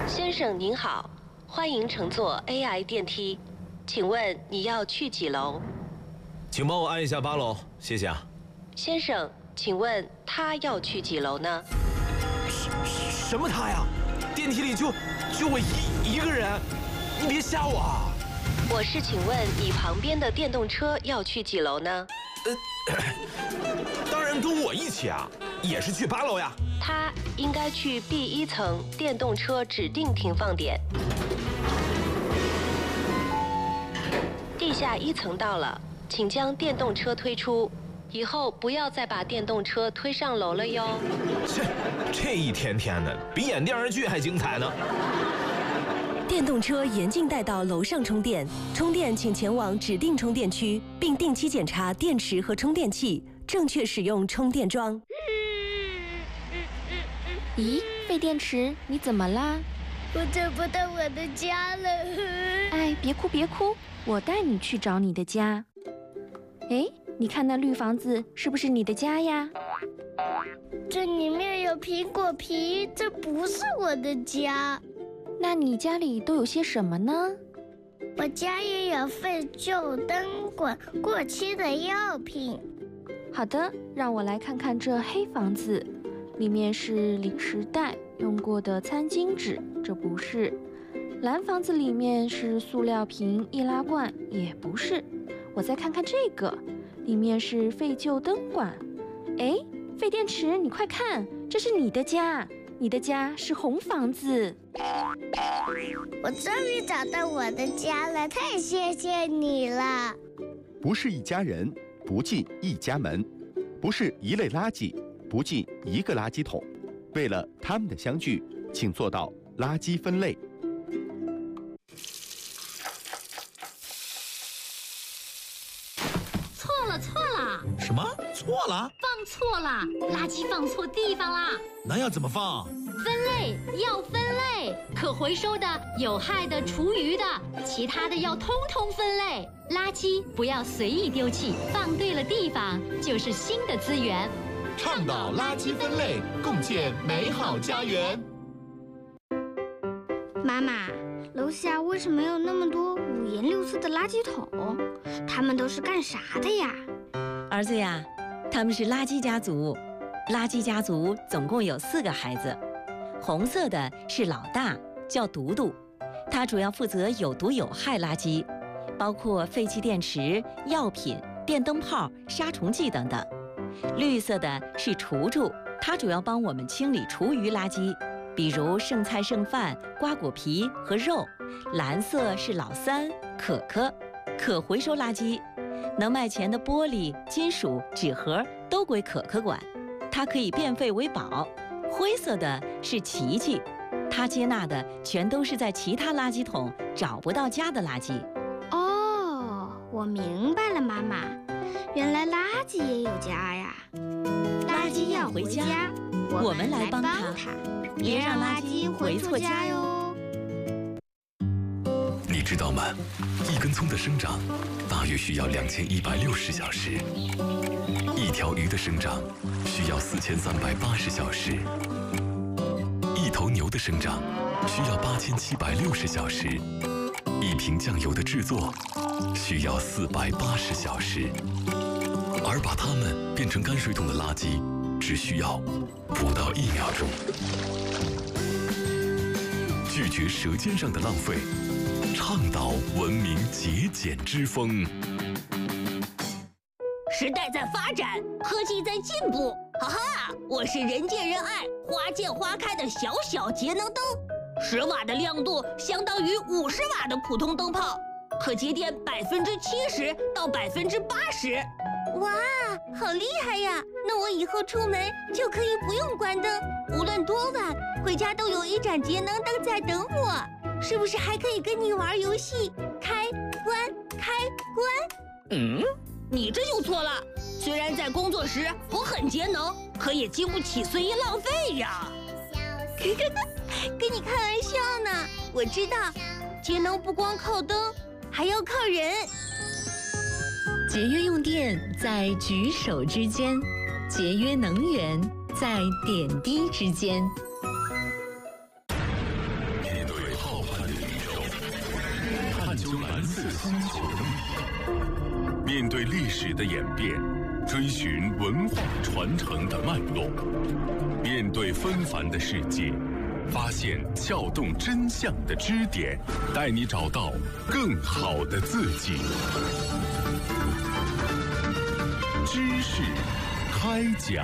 先生您好，欢迎乘坐 AI 电梯，请问你要去几楼？ 请帮我按一下8楼，谢谢啊。 先生，请问他要去几楼呢？ 什么他呀？电梯里就我一个人，你别吓我啊！ 我是请问你旁边的电动车要去几楼呢？ 当然跟我一起啊，也是去8楼呀。 他应该去第1层电动车指定停放点。地下1层到了，请将电动车推出。以后不要再把电动车推上楼了哟。 这一天天的，比演电视剧还精彩呢。 电动车严禁带到楼上充电，充电请前往指定充电区，并定期检查电池和充电器，正确使用充电桩。 咦，废电池，你怎么啦？ 我找不到我的家了。 哎，别哭别哭，我带你去找你的家。哎，你看那绿房子是不是你的家呀？ 这里面有苹果皮，这不是我的家。 那你家里都有些什么呢？ 我家也有废旧灯管、过期的药品。 好的，让我来看看这黑房子，里面是零食袋、用过的餐巾纸，这不是。蓝房子里面是塑料瓶、易拉罐，也不是。我再看看这个，里面是废旧灯管。哎，废电池，你快看，这是你的家，你的家是红房子。 我终于找到我的家了，太谢谢你了。 不是一家人，不进一家门；不是一类垃圾，不进一个垃圾桶。为了他们的相聚，请做到垃圾分类。 错了！ 什么？错了？ 放错了，垃圾放错地方啦！ 那要怎么放？ 分类要分类，可回收的、有害的、厨余的，其他的要通通分类。垃圾不要随意丢弃，放对了地方就是新的资源。 倡导垃圾分类，共建美好家园。 妈妈，楼下为什么有那么多五颜六色的垃圾桶？他们都是干啥的呀？ 儿子呀，他们是垃圾家族。垃圾家族总共有4个孩子，红色的是老大，叫独独，他主要负责有毒有害垃圾，包括废弃电池、药品、电灯泡、杀虫剂等等。绿色的是厨助，他主要帮我们清理厨余垃圾，比如剩菜剩饭、瓜果皮和肉。蓝色是老三，可可，可回收垃圾，能卖钱的玻璃、金属、纸盒都归可可管，它可以变废为宝。灰色的是琪琪，他接纳的全都是在其他垃圾桶找不到家的垃圾。 哦，我明白了，妈妈，原来垃圾也有家呀。 垃圾要回家，我们来帮他，别让垃圾回错家哟。 你知道吗？一根葱的生长大约需要2160小时，一条鱼的生长需要4380小时，一头牛的生长需要8760小时，一瓶酱油的制作需要480小时，而把它们变成泔水桶的垃圾只需要不到1秒钟。拒绝舌尖上的浪费，倡导文明节俭之风。 时代在发展，科技在进步，哈哈！我是人见人爱、花见花开的小小节能灯，10瓦的亮度相当于50瓦的普通灯泡，可节电70%到80%。 哇，好厉害呀！那我以后出门就可以不用关灯，无论多晚，回家都有一盏节能灯在等我。是不是还可以跟你玩游戏？开关，开关。 你这就错了。虽然在工作时我很节能，可也经不起随意浪费呀。 跟你开玩笑呢。我知道，节能不光靠灯，还要靠人。 节约用电在举手之间，节约能源在点滴之间。 修蓝色星球的谜。面对历史的演变，追寻文化传承的脉络，面对纷繁的世界，发现撬动真相的支点，带你找到更好的自己。知识开讲。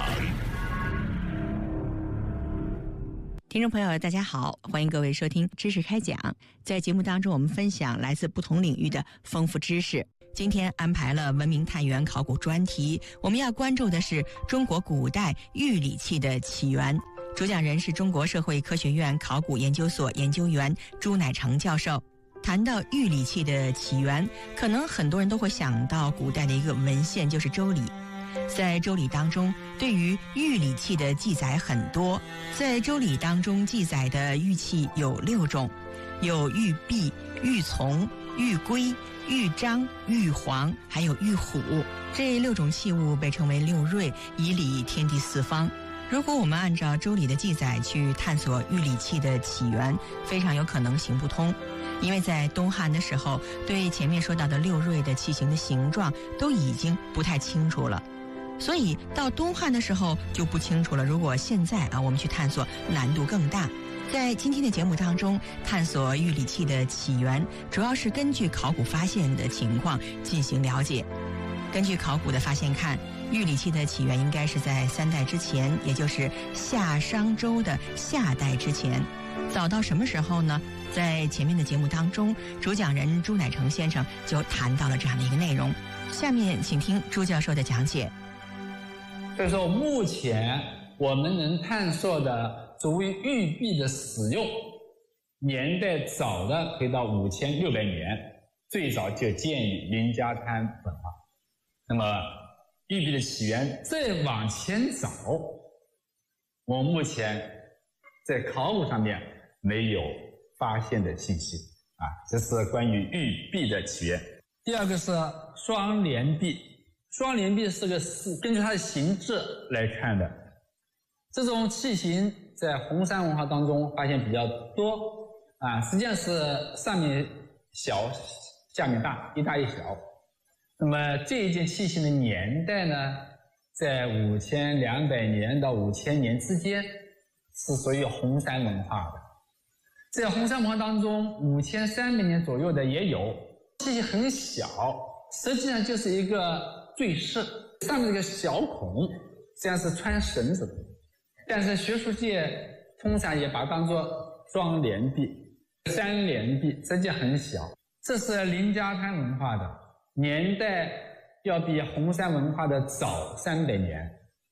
听众朋友大家好，欢迎各位收听知识开讲。在节目当中，我们分享来自不同领域的丰富知识。今天安排了文明探源考古专题，我们要关注的是中国古代玉礼器的起源。主讲人是中国社会科学院考古研究所研究员朱乃成教授。谈到玉礼器的起源，可能很多人都会想到古代的一个文献，就是《周礼》。在《周礼》当中，对于玉礼器的记载很多。在《周礼》当中记载的玉器有6种，有玉璧、玉琮、玉圭、玉璋、玉黄，还有玉虎。这6种器物被称为6瑞，以礼天地四方。如果我们按照《周礼》的记载去探索玉礼器的起源，非常有可能行不通。因为在东汉的时候，对前面说到的6瑞的器型的形状都已经不太清楚了。所以到东汉的时候就不清楚了。如果现在我们去探索，难度更大。在今天的节目当中，探索玉礼器的起源，主要是根据考古发现的情况进行了解。根据考古的发现看，玉礼器的起源应该是在3代之前，也就是夏商周的夏代之前。早到什么时候呢？在前面的节目当中，主讲人朱乃成先生就谈到了这样的一个内容。下面请听朱教授的讲解。 所以说，目前我们能探索的作为玉璧的使用年代早的可以到5600年，最早就见于林家滩文化。那么玉璧的起源再往前找，我目前在考古上面没有发现的信息这是关于玉璧的起源。第二个是双联璧。双联璧是根据它的形制来看的，这种器型在红山文化当中发现比较多实际上是上面小下面大，一大一小。那么这一件器型的年代呢，在5200年到5000年之间，是属于红山文化的。在红山文化当中，5300年左右的也有，器型很小，实际上就是一个坠饰，上面这个小孔实际上是穿绳子的，但是学术界通常也把它当作双联璧、3联璧，实际很小。这是林家滩文化的年代要比红山文化的早300年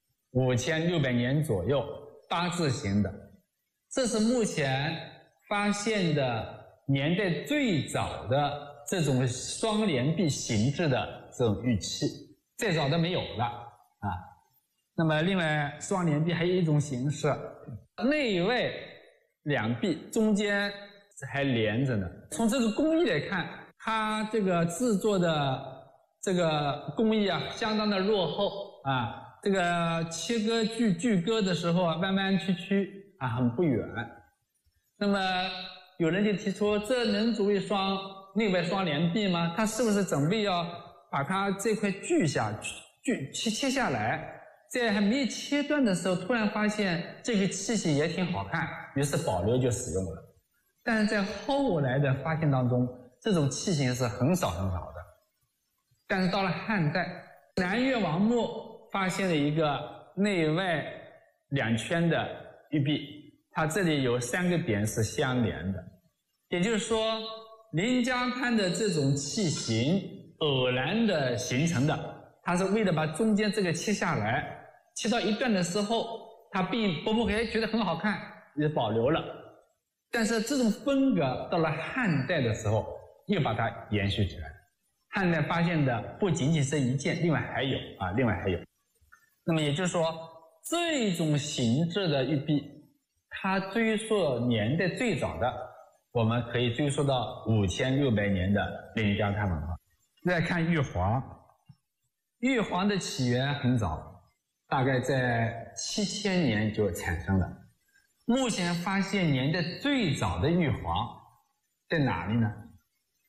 ，5600年左右，八字形的。这是目前发现的年代最早的这种双联璧形制的这种玉器。再早的没有了那么另外双联璧还有一种形式，内外两璧中间还连着呢。从这个工艺来看，它这个制作的这个工艺相当的落后这个切割锯割的时候弯弯曲曲很不圆。那么有人就提出，这能作为内外双联璧吗？它是不是准备要把它这块锯切下来，在还没切断的时候，突然发现这个器型也挺好看，于是保留就使用了。但是在后来的发现当中，这种器型是很少很少的。但是到了汉代，南越王墓发现了一个内外2圈的玉璧，它这里有3个点是相连的，也就是说，林家滩的这种器型偶然的形成的，它是为了把中间这个切下来，切到一段的时候，它并不觉得很好看，也保留了。但是这种风格到了汉代的时候，又把它延续起来。汉代发现的不仅仅是一件，另外还有。那么也就是说，这种形制的玉璧，它追溯年代最早的，我们可以追溯到5600年的林家滩文化。再看玉皇，玉皇的起源很早，大概在7000年就产生了。目前发现年代最早的玉皇在哪里呢？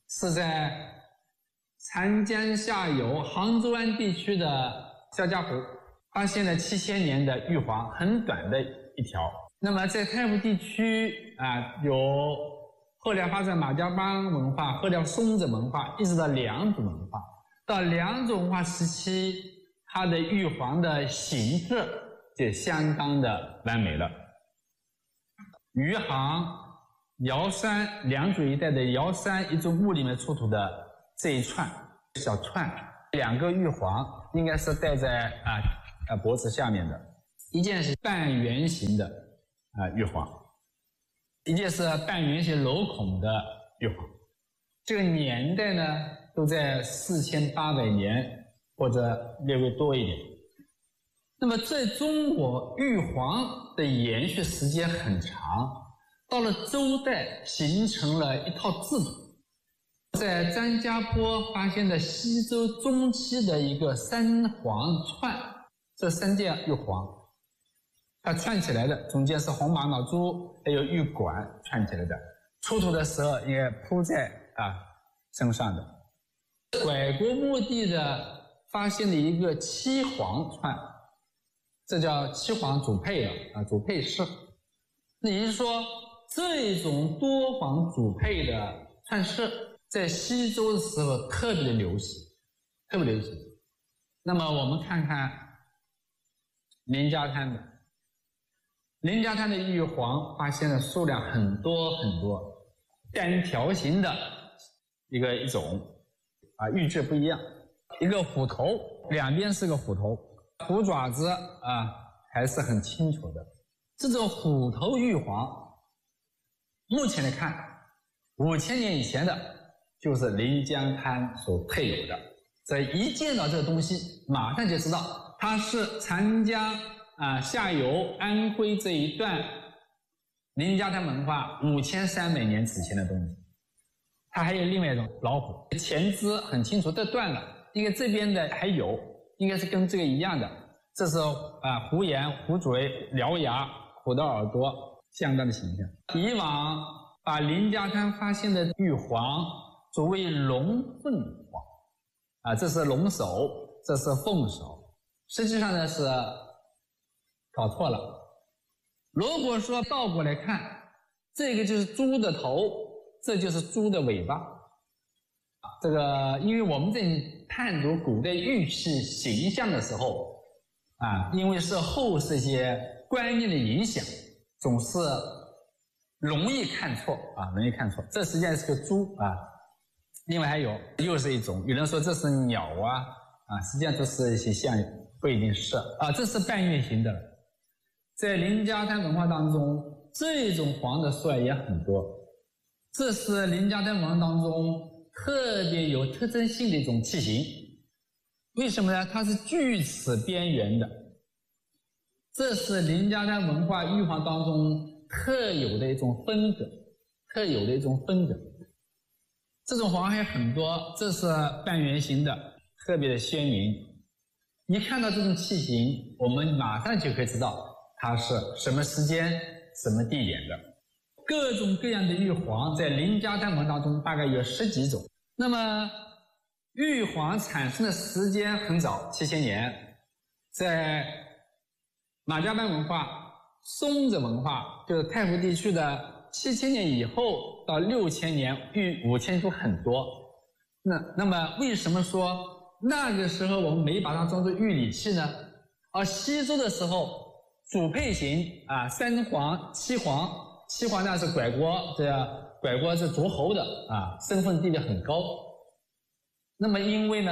是在长江下游杭州湾地区的肖家湖发现了7000年的玉皇，很短的一条。那么在太湖地区有后来发展马家浜文化，后来松子文化，一直到良渚文化。到良渚文化时期，它的玉皇的形制就相当的完美了。余杭、瑶山、良渚一带的瑶山一座墓里面出土的这一串小串，2个玉皇应该是戴在脖子下面的，一件是半圆形的玉皇，一件是半圆形镂孔的玉皇。这个年代呢都在4800年或者略微多一点。那么在中国玉皇的延续时间很长，到了周代形成了一套制度。在张家坡发现的西周中期的一个3皇串，这3件玉皇它串起来的，中间是红玛瑙珠还有玉管串起来的，出土的时候应该铺在身上的。拐国墓地的发现的一个7皇串，这叫7皇主配了主配式。那也就是说，这种多皇主配的串式在西周的时候特别的流行，特别流行。那么我们看看林家滩的，林家滩的玉皇发现的数量很多很多，单条形的一种玉质不一样，一个虎头，两边是个虎头，虎爪子还是很清楚的。这种虎头玉皇，目前来看，5000年以前的就是临江滩所配有的。这一见到这个东西，马上就知道它是长江下游安徽这一段临江滩文化5300年之前的东西。它还有另外一种老虎，前肢很清楚，这断了，应该这边的还有，应该是跟这个一样的。这是虎眼、虎嘴、獠牙、虎的耳朵相当的形象。以往把临江滩发现的玉皇作为龙凤皇这是龙首，这是凤首，实际上呢是搞错了。如果说倒过来看，这个就是猪的头，这就是猪的尾巴。这个因为我们在探读古代玉器形象的时候因为是后世一些观念的影响，总是容易看错容易看错。这实际上是个猪另外还有又是一种，有人说这是鸟实际上这是一些象，不一定是这是半月形的。在临江滩文化当中，这种皇的数量也很多。这是临江滩文化当中特别有特征性的一种器型。为什么呢？它是锯齿边缘的。这是临江滩文化玉皇当中特有的一种风格，特有的一种风格。这种皇还有很多，这是半圆形的，特别的鲜明。一看到这种器型，我们马上就可以知道它是什么时间、什么地点的。各种各样的玉皇在临江滩文当中大概有10几种。那么玉皇产生的时间很早，7000年，在马家浜文化、松子文化，就是太湖地区的7000年以后到6000年，玉5000都很多。那么为什么说那个时候我们没把它装作玉礼器呢？而西周的时候主配型3皇、7皇，7皇呢是拐国，拐国是诸侯的身份地位很高。那么因为呢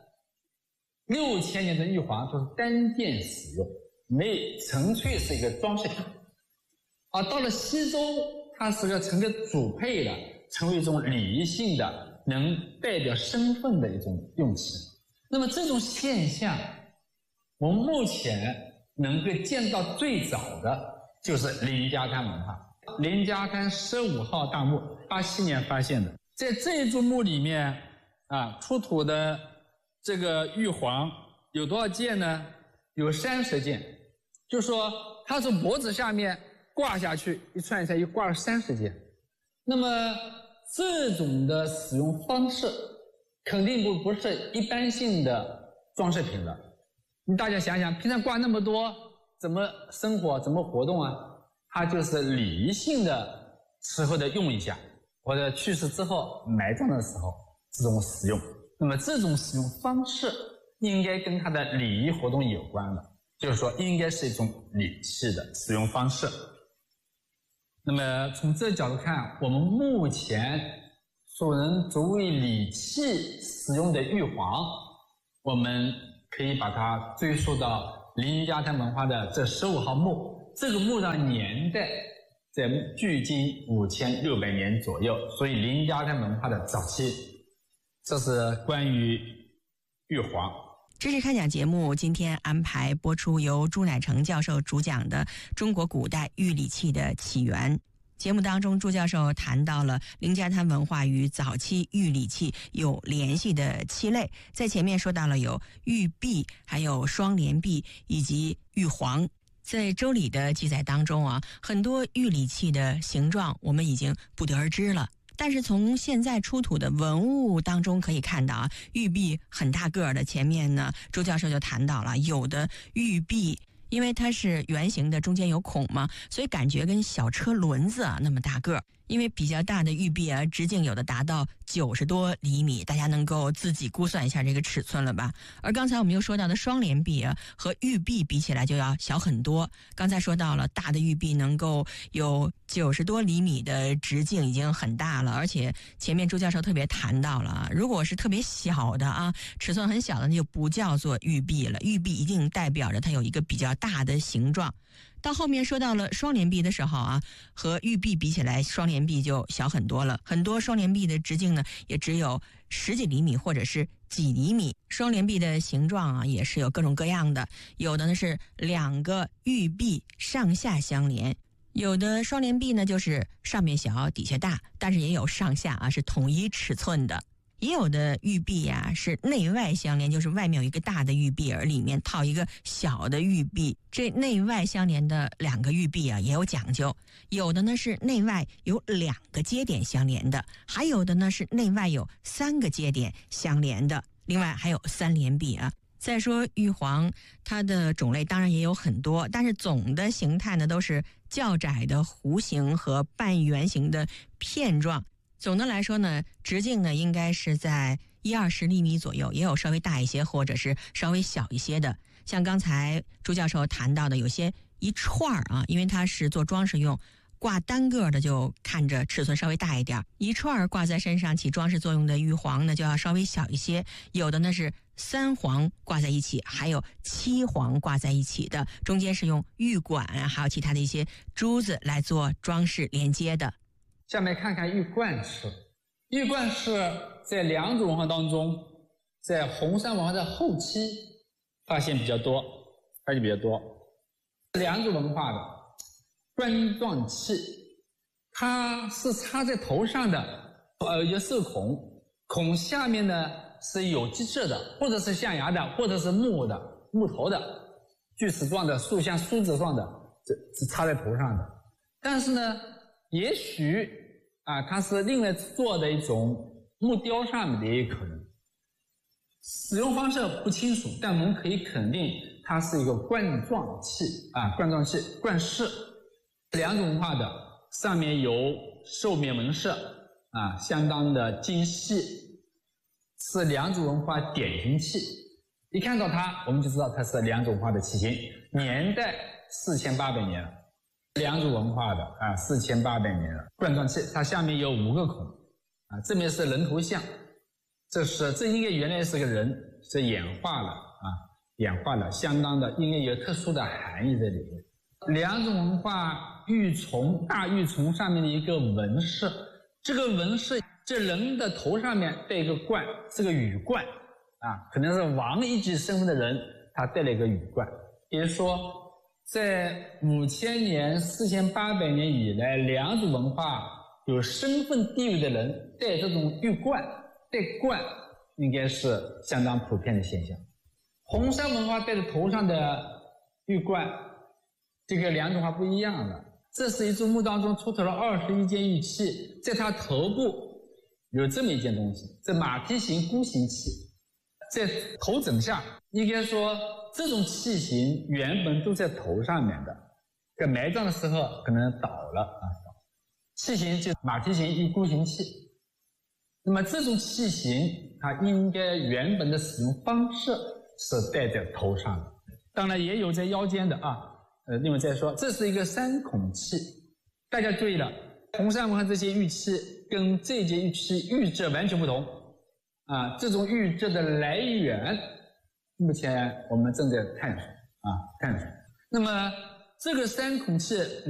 6000年的玉皇都是单件使用，纯粹是一个装饰品。到了西周，它是个成个主配的，成为一种礼仪性的，能代表身份的一种用器。那么这种现象，我们目前能够见到最早的就是临江滩文化。临江滩15号大墓，87年发现的。在这座墓里面出土的这个玉皇有多少件呢？有30件，就是说它从脖子下面挂下去，一串一串又挂了30件。那么这种的使用方式肯定不是一般性的装饰品了。你大家想想，平常挂那么多，怎么生活，怎么活动啊？它就是礼仪性的时候的用一下，或者去世之后埋葬的时候这种使用。那么这种使用方式应该跟它的礼仪活动有关了，就是说应该是一种礼器的使用方式。那么从这角度看，我们目前所能作为礼器使用的玉皇，我们可以把它追溯到林家滩文化的这15号墓。这个墓的年代在距今5600年左右，所以林家滩文化的早期。这是关于玉皇。 知识开讲节目今天安排播出由朱乃成教授主讲的中国古代玉礼器的起源。节目当中，朱教授谈到了林家滩文化与早期玉礼器有联系的器类，在前面说到了有玉璧，还有双联璧以及玉皇。在周礼的记载当中啊，很多玉礼器的形状我们已经不得而知了。但是从现在出土的文物当中可以看到啊，玉璧很大个儿的。前面呢，周教授就谈到了，有的玉璧因为它是圆形的，中间有孔嘛，所以感觉跟小车轮子啊那么大个儿。因为比较大的玉璧啊，直径有的达到90多厘米，大家能够自己估算一下这个尺寸了吧？而刚才我们又说到的双联璧啊，和玉璧比起来就要小很多。刚才说到了大的玉璧能够有90多厘米的直径，已经很大了。而且前面朱教授特别谈到了，如果是特别小的啊，尺寸很小的，那就不叫做玉璧了。玉璧一定代表着它有一个比较大的形状。到后面说到了双联璧的时候啊，和玉璧比起来，双联璧就小很多了。很多双联璧的直径呢，也只有10几厘米或者是几厘米。双联璧的形状啊，也是有各种各样的，有的呢是2个玉璧上下相连，有的双联璧呢就是上面小底下大，但是也有上下啊是统一尺寸的。也有的玉璧啊是内外相连，就是外面有一个大的玉璧，而里面套一个小的玉璧。这内外相连的2个玉璧啊也有讲究，有的呢是内外有2个接点相连的，还有的呢是内外有3个接点相连的，另外还有3联璧啊。再说玉皇，它的种类当然也有很多，但是总的形态呢都是较窄的弧形和半圆形的片状。总的来说呢，直径呢应该是在10-20厘米左右，也有稍微大一些或者是稍微小一些的。像刚才朱教授谈到的，有些一串啊，因为它是做装饰用，挂单个的就看着尺寸稍微大一点，一串挂在身上起装饰作用的玉皇呢就要稍微小一些。有的呢是3皇挂在一起，还有7皇挂在一起的，中间是用玉管还有其他的一些珠子来做装饰连接的。 下面看看玉冠饰。玉冠饰在良渚文化当中，在红山文化的后期发现比较多，良渚文化的冠状器，它是插在头上的，有一个射孔，孔下面呢是有机质的，或者是象牙的，或者是木头的，锯齿状的，像梳子状的，是插在头上的。但是呢，也许它是另外做的一种木雕上面的也有可能，使用方式不清楚，但我们可以肯定它是一个冠状器冠饰。良渚文化的上面有兽面纹饰相当的精细，是良渚文化典型器。一看到它，我们就知道它是良渚文化的器型，年代4800年了。良渚文化的4800年了，冠状器，它下面有5个孔这边是人头像，这应该原来是个人，是演化了，相当的应该有特殊的含义在里面。良渚文化大玉琮上面的一个纹饰，这个纹饰这人的头上面戴一个冠，是个羽冠可能是王一级身份的人，他戴了一个羽冠。也就是说，在5000年、4800年以来，良渚文化有身份地位的人戴这种玉冠、戴冠，应该是相当普遍的现象。红山文化戴在头上的玉冠，这个良渚文化不一样了。这是一株墓当中出土了21件玉器，在它头部有这么一件东西，这马蹄形箍形器，在头枕下，应该说这种器型原本都在头上面的，在埋葬的时候可能倒了啊，器型就是马蹄形一箍形器。那么这种器型它应该原本的使用方式是戴在头上的，当然也有在腰间的啊。另外再说，这是一个3孔器，大家注意了，红杉木和这些玉器跟这件玉器玉质完全不同啊，这种玉质的来源，目前我们正在探索。那么这个3孔器